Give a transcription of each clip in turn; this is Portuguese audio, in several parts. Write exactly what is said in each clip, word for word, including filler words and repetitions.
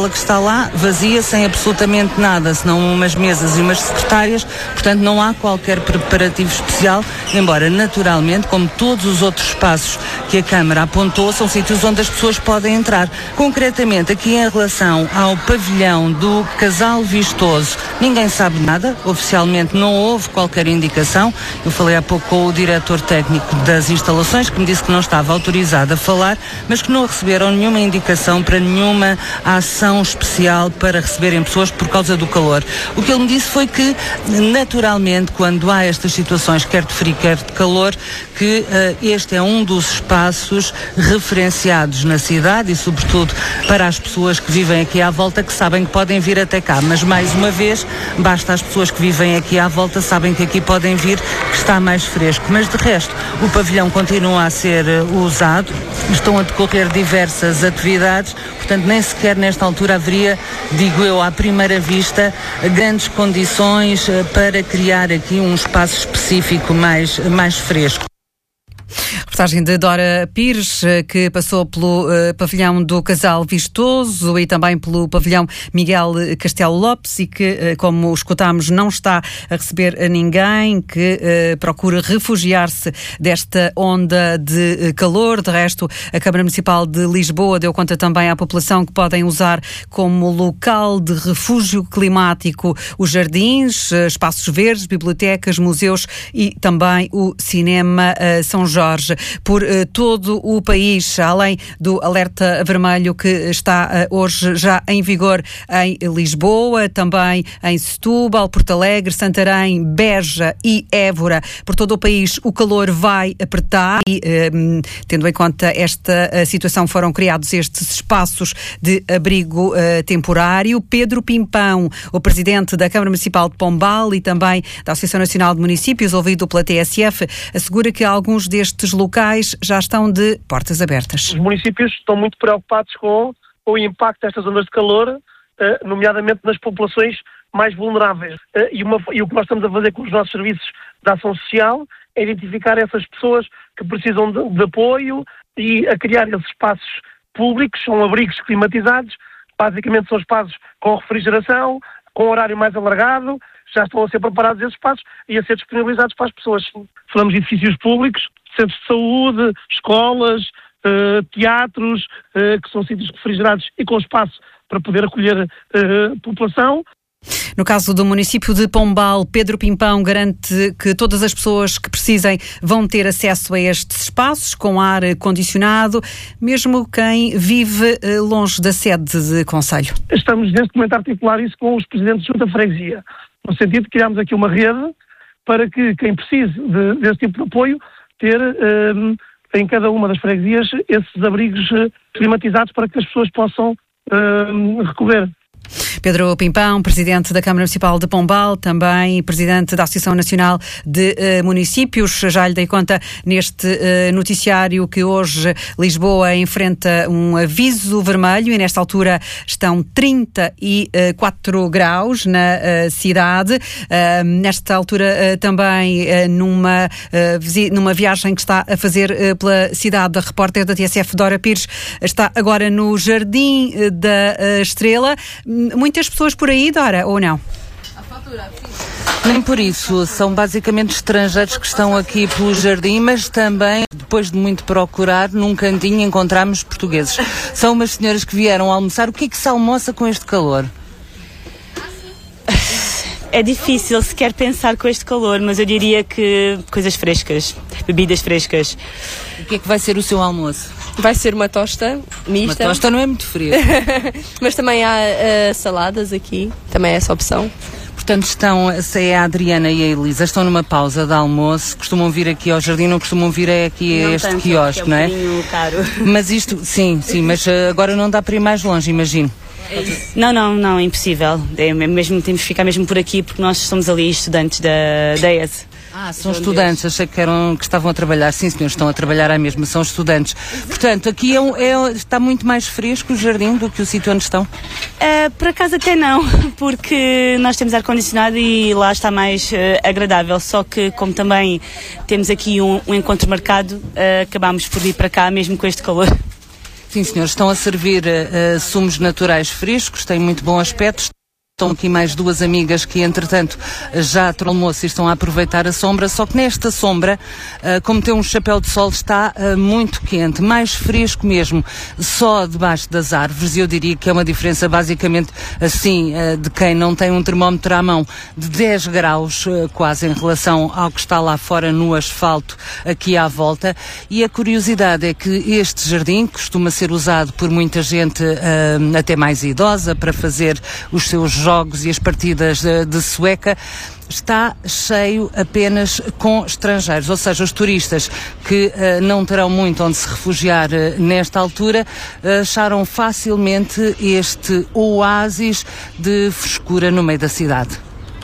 sala que está lá, vazia, sem absolutamente nada, senão umas mesas e umas secretárias, portanto não há qualquer preparativo especial, embora naturalmente, como todos os outros espaços que a Câmara apontou, são sítios onde as pessoas podem entrar. Concretamente, aqui em relação ao pavilhão do Casal Vistoso, ninguém sabe nada, oficialmente não houve qualquer indicação. Eu falei há pouco com o diretor técnico das instalações, que me disse que não estava autorizado a falar, mas que não receberam nenhuma indicação para nenhuma ação especial para receberem pessoas por causa do calor. O que ele me disse foi que, naturalmente, quando há estas situações, quer de frio, quer de calor, que uh, este é um dos espaços referenciados na cidade e, sobretudo, para as pessoas que vivem aqui à volta, que sabem que podem vir até cá. Mas, mais uma vez, basta as pessoas que vivem aqui à volta sabem que aqui podem vir, que está mais fresco. Mas, de resto, o pavilhão continua a ser uh, usado, estão a decorrer diversas atividades, portanto, nem sequer nesta altura haveria, digo eu, à primeira vista, grandes condições uh, para criar aqui um espaço específico mais, mais fresco. Reportagem de Dora Pires, que passou pelo uh, pavilhão do Casal Vistoso e também pelo pavilhão Miguel Castelo Lopes e que, uh, como escutámos, não está a receber a ninguém, que uh, procura refugiar-se desta onda de calor. De resto, a Câmara Municipal de Lisboa deu conta também à população que podem usar como local de refúgio climático os jardins, espaços verdes, bibliotecas, museus e também o cinema uh, São Jorge. Por uh, todo o país, além do alerta vermelho que está uh, hoje já em vigor em Lisboa, também em Setúbal, Porto Alegre, Santarém, Beja e Évora. Por todo o país o calor vai apertar e, uh, tendo em conta esta uh, situação, foram criados estes espaços de abrigo uh, temporário. Pedro Pimpão, o presidente da Câmara Municipal de Pombal e também da Associação Nacional de Municípios, ouvido pela T S F, assegura que alguns destes locais já estão de portas abertas. Os municípios estão muito preocupados com o impacto destas ondas de calor, nomeadamente nas populações mais vulneráveis. E, uma, e o que nós estamos a fazer com os nossos serviços de ação social é identificar essas pessoas que precisam de, de apoio e a criar esses espaços públicos, são abrigos climatizados, basicamente são espaços com refrigeração, com horário mais alargado, já estão a ser preparados esses espaços e a ser disponibilizados para as pessoas. Falamos de edifícios públicos, centros de saúde, escolas, uh, teatros, uh, que são sítios refrigerados e com espaço para poder acolher a uh, população. No caso do município de Pombal, Pedro Pimpão garante que todas as pessoas que precisem vão ter acesso a estes espaços com ar condicionado, mesmo quem vive longe da sede de concelho. Estamos neste momento a articular isso com os presidentes de junta de freguesia, no sentido de criarmos aqui uma rede para que quem precise de, desse tipo de apoio ter um, em cada uma das freguesias esses abrigos climatizados para que as pessoas possam um, recorrer. Pedro Pimpão, presidente da Câmara Municipal de Pombal, também presidente da Associação Nacional de uh, Municípios. Já lhe dei conta neste uh, noticiário que hoje Lisboa enfrenta um aviso vermelho e nesta altura estão trinta e quatro graus na uh, cidade. Uh, nesta altura uh, também uh, numa, uh, visi- numa viagem que está a fazer uh, pela cidade, a repórter da T S F, Dora Pires, está agora no Jardim uh, da uh, Estrela. Muitas pessoas por aí, Dora, ou não? Nem por isso, são basicamente estrangeiros que estão aqui pelo jardim, mas também, depois de muito procurar, num cantinho encontramos portugueses. São umas senhoras que vieram almoçar. O que é que se almoça com este calor? É difícil sequer pensar com este calor, mas eu diria que coisas frescas, bebidas frescas. O que é que vai ser o seu almoço? Vai ser uma tosta mista. Uma tosta não é muito fria. Mas também há uh, saladas aqui, também é essa opção. Portanto, estão, se é a Adriana e a Elisa, estão numa pausa de almoço, costumam vir aqui ao jardim, não costumam vir aqui a este quiosque, é um não é? Caro. Mas isto, sim, sim, mas agora não dá para ir mais longe, imagino. É não, não, não, é impossível. É mesmo, temos que ficar mesmo por aqui porque nós somos ali estudantes da, da E S. Ah, são estudantes, achei que, eram, que estavam a trabalhar. Sim, senhores, estão a trabalhar à mesma, são estudantes. Portanto, aqui é, é, está muito mais fresco o jardim do que o sítio onde estão? Uh, por acaso até não, porque nós temos ar-condicionado e lá está mais uh, agradável. Só que, como também temos aqui um, um encontro marcado, uh, acabámos por vir para cá mesmo com este calor. Sim, senhor, estão a servir uh, sumos naturais frescos, têm muito bom aspecto. Estão aqui mais duas amigas que, entretanto, já tomaram almoço e estão a aproveitar a sombra, só que nesta sombra, uh, como tem um chapéu de sol, está uh, muito quente, mais fresco mesmo, só debaixo das árvores, e eu diria que é uma diferença basicamente assim, uh, de quem não tem um termómetro à mão, de dez graus uh, quase em relação ao que está lá fora no asfalto, aqui à volta. E a curiosidade é que este jardim costuma ser usado por muita gente, uh, até mais idosa, para fazer os seus jogos e as partidas de, de sueca, está cheio apenas com estrangeiros, ou seja, os turistas que uh, não terão muito onde se refugiar uh, nesta altura, uh, acharam facilmente este oásis de frescura no meio da cidade.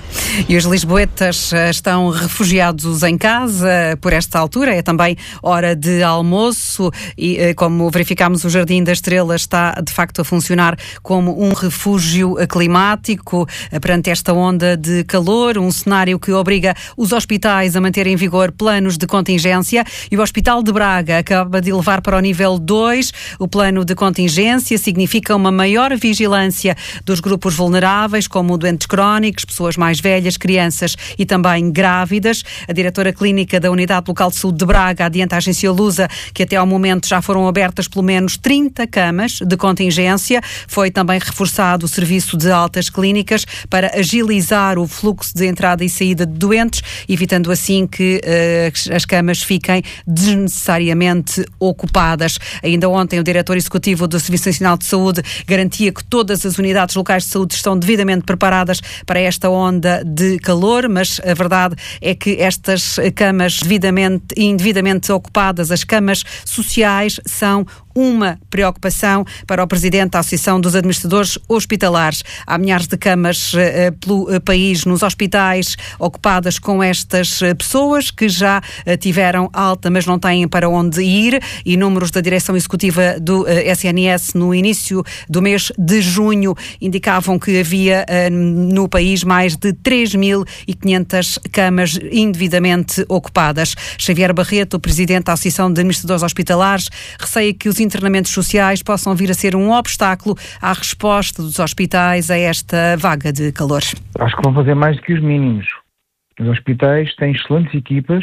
E os lisboetas estão refugiados em casa por esta altura, é também hora de almoço e, como verificámos, o Jardim da Estrela está de facto a funcionar como um refúgio climático perante esta onda de calor, um cenário que obriga os hospitais a manter em vigor planos de contingência, e o Hospital de Braga acaba de levar para o nível dois o plano de contingência. Significa uma maior vigilância dos grupos vulneráveis, como doentes crónicos, pessoas mais velhas, crianças e também grávidas. A diretora clínica da Unidade Local de Saúde de Braga adianta à agência Lusa que até ao momento já foram abertas pelo menos trinta camas de contingência. Foi também reforçado o serviço de altas clínicas para agilizar o fluxo de entrada e saída de doentes, evitando assim que uh, as camas fiquem desnecessariamente ocupadas. Ainda ontem o diretor executivo do Serviço Nacional de Saúde garantia que todas as unidades locais de saúde estão devidamente preparadas para esta onda de calor, mas a verdade é que estas camas devidamente, indevidamente ocupadas, as camas sociais, são uma preocupação para o Presidente da Associação dos Administradores Hospitalares. Há milhares de camas uh, pelo uh, país, nos hospitais, ocupadas com estas uh, pessoas que já uh, tiveram alta, mas não têm para onde ir, e números da Direção Executiva do uh, S N S no início do mês de junho indicavam que havia uh, no país mais de três mil e quinhentas camas indevidamente ocupadas. Xavier Barreto, Presidente da Associação de Administradores Hospitalares, receia que os internamentos sociais possam vir a ser um obstáculo à resposta dos hospitais a esta vaga de calor. Acho que vão fazer mais do que os mínimos. Os hospitais têm excelentes equipas,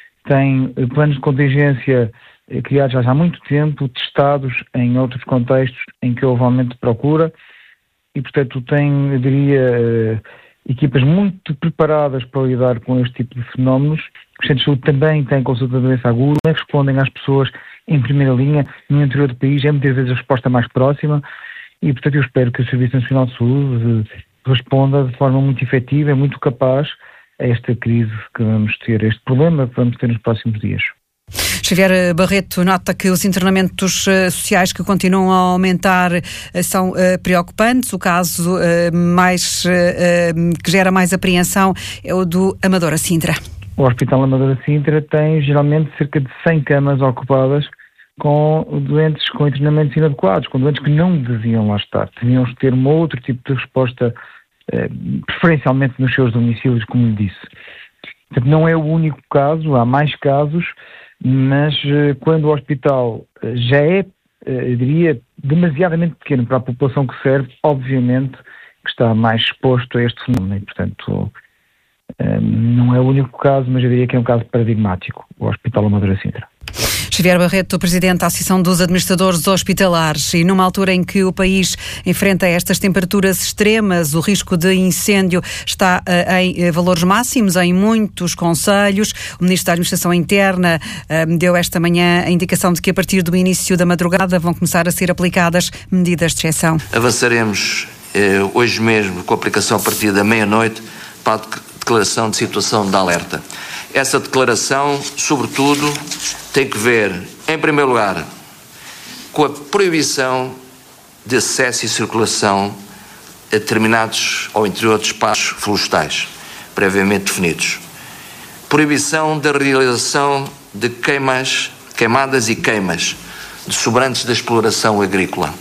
têm planos de contingência criados já há muito tempo, testados em outros contextos em que houve aumento de procura, e portanto têm, eu diria, equipas muito preparadas para lidar com este tipo de fenómenos. Os centros de saúde também têm consulta de doença aguda, respondem às pessoas em primeira linha. No interior do país é muitas vezes a resposta mais próxima, e portanto eu espero que o Serviço Nacional de Saúde responda de forma muito efetiva e muito capaz a esta crise que vamos ter, este problema que vamos ter nos próximos dias. Xavier Barreto nota que os internamentos uh, sociais que continuam a aumentar uh, são uh, preocupantes. O caso uh, mais, uh, uh, que gera mais apreensão é o do Amadora Sintra. O Hospital Amadora Sintra tem geralmente cerca de cem camas ocupadas com doentes com internamentos inadequados, com doentes que não deviam lá estar. Deviam ter um outro tipo de resposta, eh, preferencialmente nos seus domicílios, como lhe disse. Portanto, não é o único caso, há mais casos, mas eh, quando o hospital eh, já é, eh, eu diria, demasiadamente pequeno para a população que serve, obviamente que está mais exposto a este fenómeno e, portanto, eh, não é o único caso, mas eu diria que é um caso paradigmático, o Hospital Amadora Sintra. Xavier Barreto, Presidente da Associação dos Administradores Hospitalares, e numa altura em que o país enfrenta estas temperaturas extremas, o risco de incêndio está uh, em uh, valores máximos em muitos concelhos. O Ministro da Administração Interna uh, deu esta manhã a indicação de que a partir do início da madrugada vão começar a ser aplicadas medidas de exceção. Avançaremos eh, hoje mesmo com a aplicação a partir da meia-noite para a declaração de situação de alerta. Essa declaração, sobretudo, tem que ver, em primeiro lugar, com a proibição de acesso e circulação a determinados ou interior de espaços florestais, previamente definidos. Proibição da realização de queimas, queimadas e queimas de sobrantes da exploração agrícola.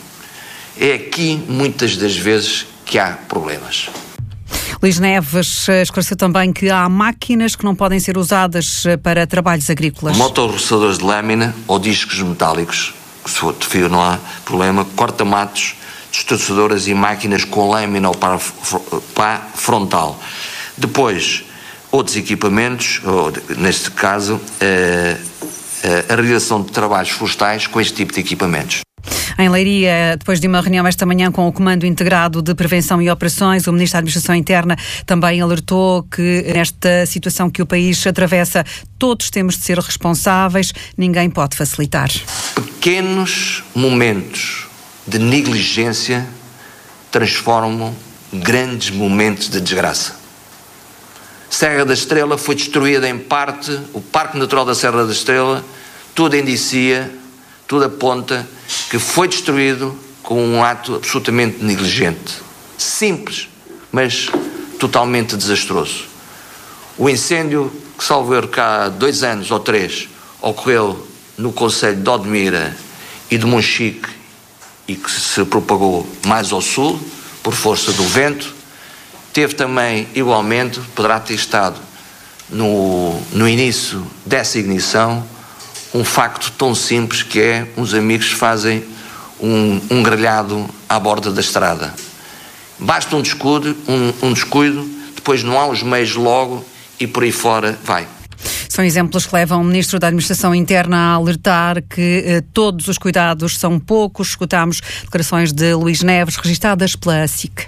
É aqui, muitas das vezes, que há problemas. Luís Neves esclareceu também que há máquinas que não podem ser usadas para trabalhos agrícolas. Motorroçadores de lâmina ou discos metálicos, que se for de fio não há problema, corta-matos, destroçadoras e máquinas com lâmina ou pá, pá frontal. Depois, outros equipamentos, ou, neste caso, eh, a realização de trabalhos florestais com este tipo de equipamentos. Em Leiria, depois de uma reunião esta manhã com o Comando Integrado de Prevenção e Operações, o Ministro da Administração Interna também alertou que nesta situação que o país atravessa, todos temos de ser responsáveis, ninguém pode facilitar. Pequenos momentos de negligência transformam grandes momentos de desgraça. Serra da Estrela foi destruída em parte, o Parque Natural da Serra da Estrela, tudo indicia, tudo aponta que foi destruído com um ato absolutamente negligente. Simples, mas totalmente desastroso. O incêndio, que salvo erro cá há dois anos ou três, ocorreu no concelho de Odmira e de Monchique e que se propagou mais ao sul, por força do vento. Teve também, igualmente, poderá ter estado no, no início dessa ignição, um facto tão simples que é uns amigos fazem um, um grelhado à borda da estrada. Basta um descuido, um, um descuido, depois não há os meios logo e por aí fora vai. São exemplos que levam o Ministro da Administração Interna a alertar que eh, todos os cuidados são poucos. Escutámos declarações de Luís Neves, registadas pela S I C.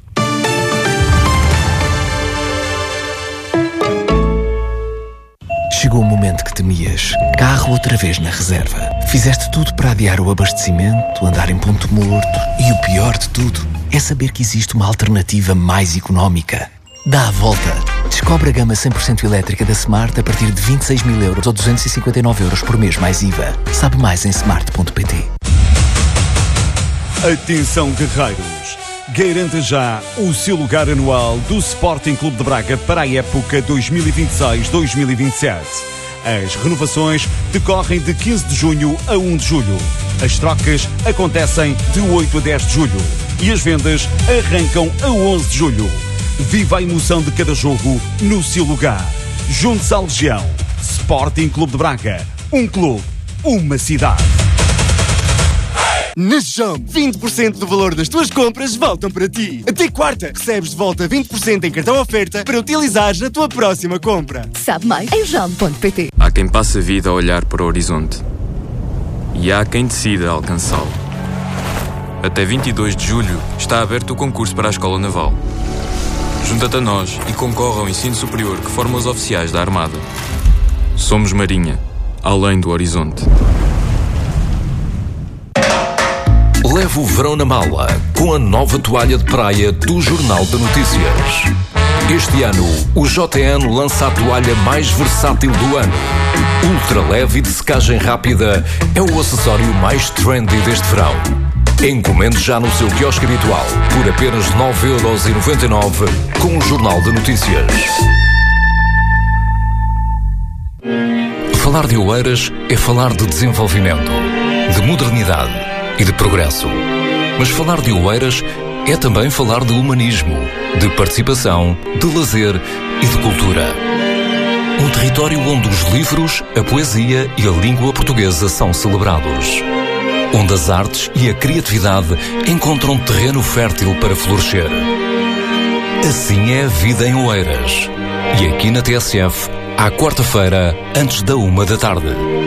Chegou o momento que temias. Carro outra vez na reserva. Fizeste tudo para adiar o abastecimento, andar em ponto morto. E o pior de tudo é saber que existe uma alternativa mais económica. Dá a volta. Descobre a gama cem por cento elétrica da Smart a partir de vinte e seis mil euros ou duzentos e cinquenta e nove euros por mês mais I V A. Sabe mais em smart ponto pt. Atenção, guerreiros! Garanta já o seu lugar anual do Sporting Clube de Braga para a época dois mil e vinte e seis dois mil e vinte e sete. As renovações decorrem de quinze de junho a um de julho. As trocas acontecem de oito a dez de julho. E as vendas arrancam a onze de julho. Viva a emoção de cada jogo no seu lugar. Junte-se à Legião. Sporting Clube de Braga. Um clube, uma cidade. Na Jump, vinte por cento do valor das tuas compras voltam para ti. Até quarta, recebes de volta vinte por cento em cartão oferta para utilizares na tua próxima compra. Sabe mais em jump ponto pt. Há quem passe a vida a olhar para o horizonte. E há quem decida alcançá-lo. Até vinte e dois de julho está aberto o concurso para a Escola Naval. Junta-te a nós e concorre ao ensino superior que forma os oficiais da Armada. Somos Marinha, além do horizonte. Leve o verão na mala com a nova toalha de praia do Jornal de Notícias. Este ano, o J N lança a toalha mais versátil do ano. Ultra leve e de secagem rápida é o acessório mais trendy deste verão. Encomende já no seu quiosque habitual por apenas nove euros e noventa e nove com o Jornal de Notícias. Falar de Oeiras é falar de desenvolvimento, de modernidade e de progresso. Mas falar de Oeiras é também falar de humanismo, de participação, de lazer e de cultura. Um território onde os livros, a poesia e a língua portuguesa são celebrados. Onde as artes e a criatividade encontram terreno fértil para florescer. Assim é a vida em Oeiras. E aqui na T S F, à quarta-feira, antes da uma da tarde.